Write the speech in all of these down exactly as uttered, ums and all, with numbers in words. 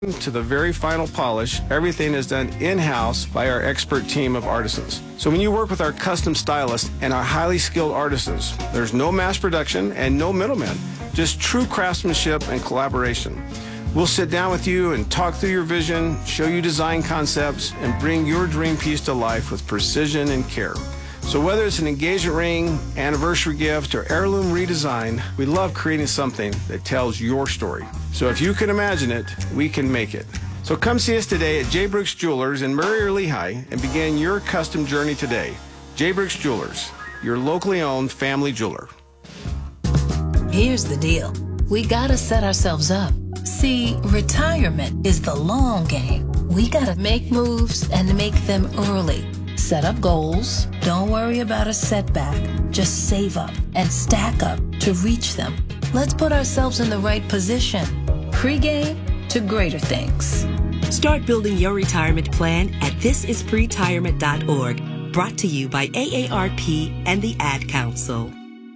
to the very final polish, everything is done in-house by our expert team of artisans. So when you work with our custom stylists and our highly skilled artisans, there's no mass production and no middlemen, just true craftsmanship and collaboration. We'll sit down with you and talk through your vision, show you design concepts, and bring your dream piece to life with precision and care. So whether it's an engagement ring, anniversary gift, or heirloom redesign, we love creating something that tells your story. So if you can imagine it, we can make it. So come see us today at J. Brooks Jewelers in Murray or Lehigh and begin your custom journey today. J. Brooks Jewelers, your locally owned family jeweler. Here's the deal. We gotta set ourselves up. See, retirement is the long game. We gotta make moves and make them early. Set up goals. Don't worry about a setback. Just save up and stack up to reach them. Let's put ourselves in the right position. Pre-game to greater things. Start building your retirement plan at this is pretirement dot org. Brought to you by A A R P and the Ad Council.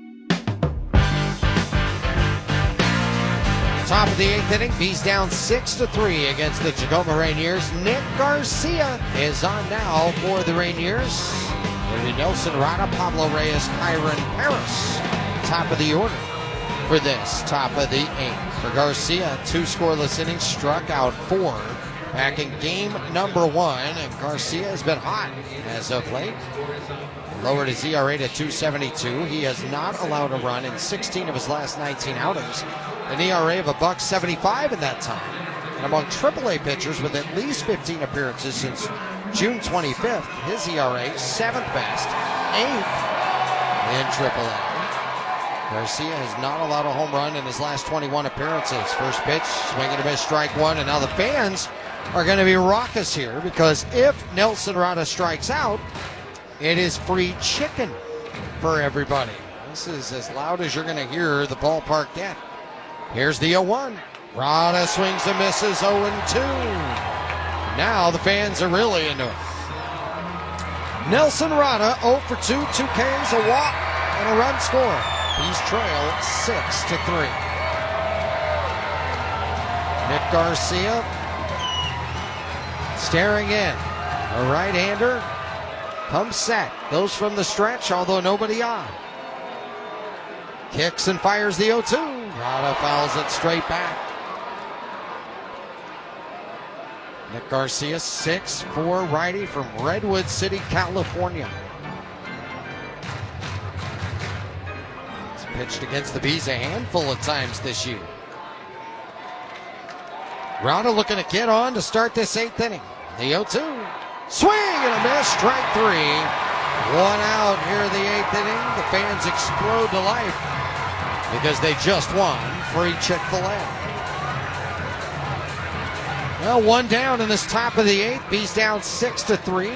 Top of the eighth inning, Bees down six to three against the Tacoma Rainiers. Nick Garcia is on now for the Rainiers. It'll be Nelson Rada, Pablo Reyes, Kyron Paris. Top of the order for this top of the eighth. For Garcia, two scoreless innings, struck out four back in game number one, and Garcia has been hot as of late. Lowered his E R A to two seventy-two. He has not allowed a run in sixteen of his last nineteen outings. An E R A of a buck seventy-five in that time. And among triple A pitchers with at least fifteen appearances since June twenty-fifth, his E R A seventh best, eighth in triple A. Garcia has not allowed a home run in his last twenty-one appearances. First pitch, swing and a miss, strike one, and now the fans are going to be raucous here because if Nelson Rada strikes out, it is free chicken for everybody. This is as loud as you're going to hear the ballpark get. Here's the oh one. Rada swings and misses, oh two. Now the fans are really into it. Nelson Rada, oh for two, two Ks, a walk, and a run score. He's trailed six to three. Nick Garcia staring in. A right-hander comes set, goes from the stretch, although nobody on. Kicks and fires the oh two. Rada fouls it straight back. Nick Garcia, six four righty from Redwood City, California. He's pitched against the Bees a handful of times this year. Rada looking to get on to start this eighth inning. The oh two. Swing and a miss, strike three. One out here in the eighth inning. The fans explode to life because they just won free Chick-fil-A. Well, one down in this top of the eighth. Bees down six to three.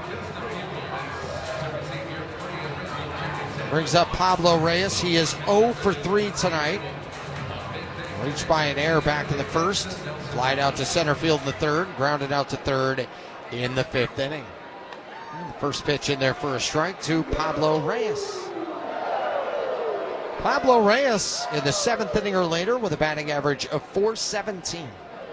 Brings up Pablo Reyes. He is oh for three tonight. Reached by an error back in the first. Flied out to center field in the third. Grounded out to third in the fifth inning. And the first pitch in there for a strike to Pablo Reyes. Pablo Reyes in the seventh inning or later with a batting average of four seventeen.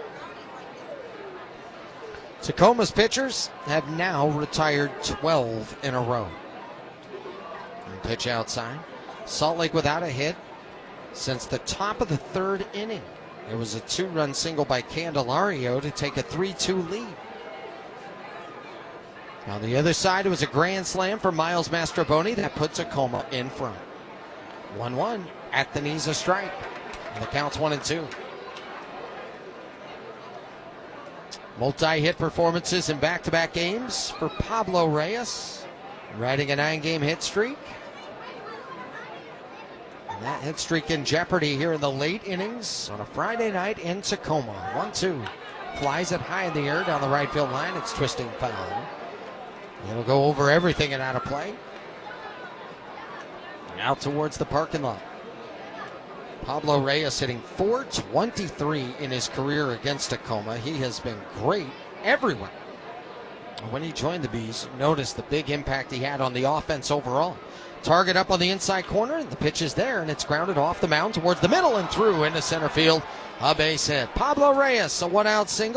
Tacoma's pitchers have now retired twelve in a row. And pitch outside. Salt Lake without a hit since the top of the third inning. It was a two-run single by Candelario to take a three two lead. On the other side, it was a grand slam for Miles Mastroboni that put Tacoma in front. one one at the knees, a strike. And the count's one and two. Multi-hit performances in back-to-back games for Pablo Reyes, riding a nine-game hit streak. And that hit streak in jeopardy here in the late innings on a Friday night in Tacoma. one two. Flies it high in the air down the right field line. It's twisting foul. It'll go over everything and out of play. Out towards the parking lot. Pablo Reyes hitting four twenty-three in his career against Tacoma. He has been great everywhere. When he joined the Bees, notice the big impact he had on the offense overall. Target up on the inside corner, the pitch is there, and it's grounded off the mound towards the middle and through into center field. A base hit. Pablo Reyes, a one-out single.